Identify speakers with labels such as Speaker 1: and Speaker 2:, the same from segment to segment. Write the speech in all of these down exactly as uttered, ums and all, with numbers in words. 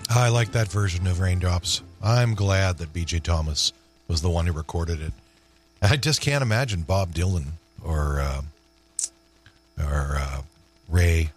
Speaker 1: I like that version of Raindrops. I'm glad that B J Thomas was the one who recorded it. I just can't imagine Bob Dylan or uh, or uh, Ray.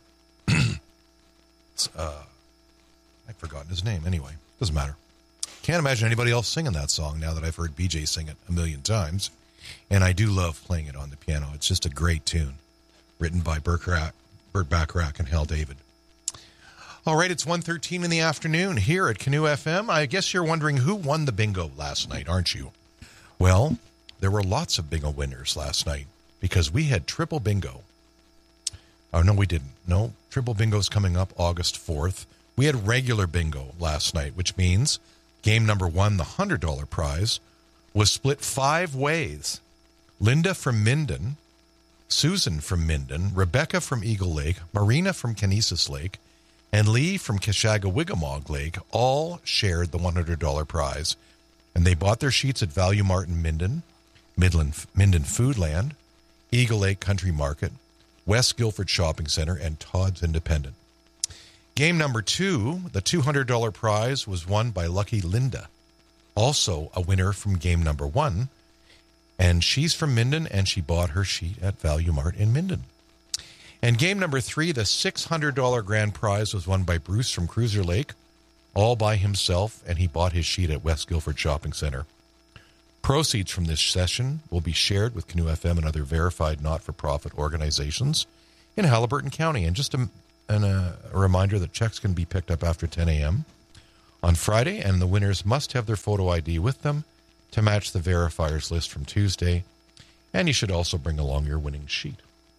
Speaker 1: uh, I've forgotten his name. Anyway, doesn't matter. Can't imagine anybody else singing that song now that I've heard B J sing it a million times. And I do love playing it on the piano. It's just a great tune, written by Burt Bacharach and Hal David. All right, it's one thirteen in the afternoon here at Canoe F M. I guess you're wondering who won the bingo last night, aren't you? Well, there were lots of bingo winners last night because we had triple bingo. Oh, no, we didn't. No, triple bingo's coming up August fourth. We had regular bingo last night, which means game number one, the one hundred dollars prize, was split five ways. Linda from Minden, Susan from Minden, Rebecca from Eagle Lake, Marina from Kansas Lake, and Lee from Kashagawigamog Lake all shared the one hundred dollars prize. And they bought their sheets at Value Mart in Minden, Midland, Minden Foodland, Eagle Lake Country Market, West Guilford Shopping Center, and Todd's Independent. Game number two, the two hundred dollars prize, was won by Lucky Linda, also a winner from game number one. And she's from Minden, and she bought her sheet at Value Mart in Minden. And game number three, the six hundred dollars grand prize, was won by Bruce from Cruiser Lake, all by himself, and he bought his sheet at West Guilford Shopping Center. Proceeds from this session will be shared with Canoe F M and other verified not-for-profit organizations in Haliburton County. And just a, and a, a reminder that checks can be picked up after ten a.m. on Friday, and the winners must have their photo I D with them to match the verifiers list from Tuesday. And you should also bring along your winning sheet.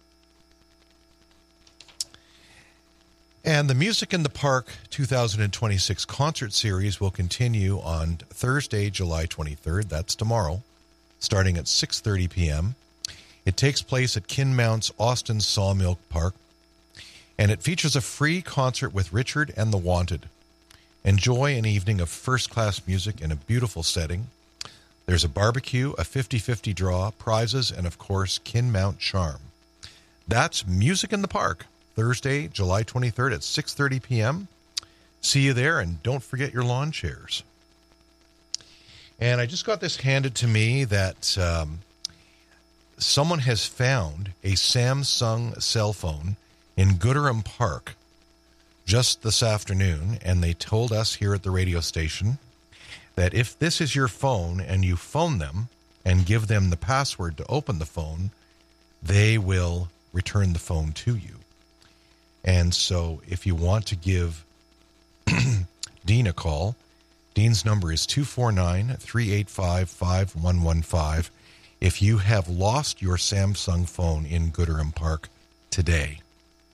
Speaker 1: And the Music in the Park two thousand twenty-six concert series will continue on Thursday, July twenty-third. That's tomorrow, starting at six thirty p.m. It takes place at Kinmount's Austin Sawmill Park, and it features a free concert with Richard and the Wanted. Enjoy an evening of first-class music in a beautiful setting. There's a barbecue, a fifty-fifty draw, prizes, and, of course, Kinmount charm. That's Music in the Park, Thursday, July twenty-third at six thirty p.m. See you there, and don't forget your lawn chairs. And I just got this handed to me that um, someone has found a Samsung cell phone in Gooderham Park just this afternoon, and they told us here at the radio station that if this is your phone and you phone them and give them the password to open the phone, they will return the phone to you. And so if you want to give Dean a call, Dean's number is two four nine, three eight five, five one one five. If you have lost your Samsung phone in Gooderham Park today.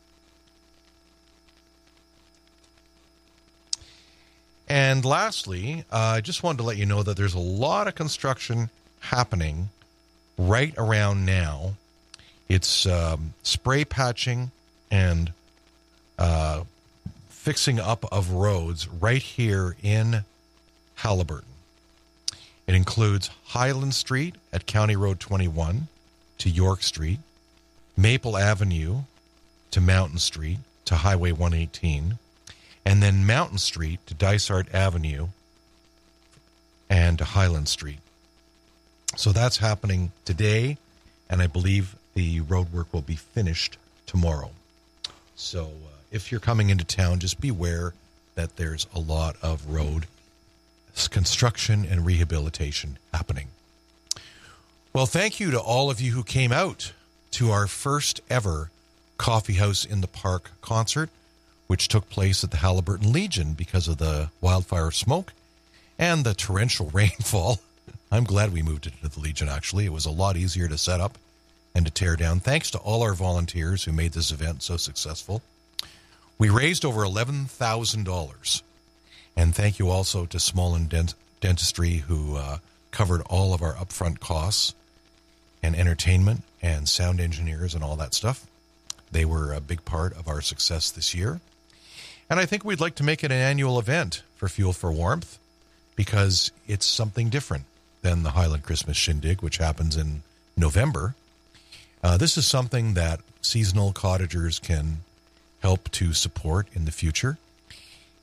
Speaker 1: And lastly, uh, I just wanted to let you know that there's a lot of construction happening right around now. It's um, spray patching and uh, fixing up of roads right here in Haliburton. It includes Highland Street at County Road twenty-one to York Street, Maple Avenue to Mountain Street to Highway one eighteen, and then Mountain Street to Dysart Avenue and to Highland Street. So that's happening today, and I believe the road work will be finished tomorrow. So uh, if you're coming into town, just beware that there's a lot of road construction and rehabilitation happening. Well, thank you to all of you who came out to our first ever Coffee House in the Park concert, which took place at the Haliburton Legion because of the wildfire smoke and the torrential rainfall. I'm glad we moved it to the Legion, actually. It was a lot easier to set up and to tear down. Thanks to all our volunteers who made this event so successful. We raised over eleven thousand dollars. And thank you also to Smolin Dent- Dentistry, who uh, covered all of our upfront costs and entertainment and sound engineers and all that stuff. They were a big part of our success this year. And I think we'd like to make it an annual event for Fuel for Warmth because it's something different than the Highland Christmas Shindig, which happens in November. Uh, this is something that seasonal cottagers can help to support in the future.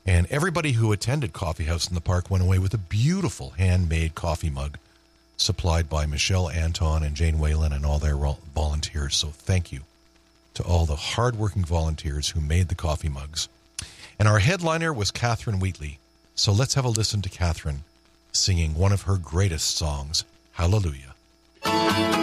Speaker 1: And everybody who attended Coffee House in the Park went away with a beautiful handmade coffee mug supplied by Michelle Anton and Jane Whalen and all their volunteers. So thank you to all the hardworking volunteers who made the coffee mugs. And our headliner was Catherine Wheatley. So let's have a listen to Catherine singing one of her greatest songs, Hallelujah.